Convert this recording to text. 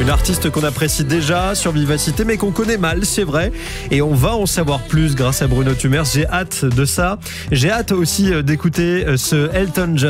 Une artiste qu'on apprécie déjà sur Vivacité, mais qu'on connaît mal, c'est vrai. Et on va en savoir plus grâce à Bruno Tumers. J'ai hâte de ça. J'ai hâte aussi d'écouter ce Elton John.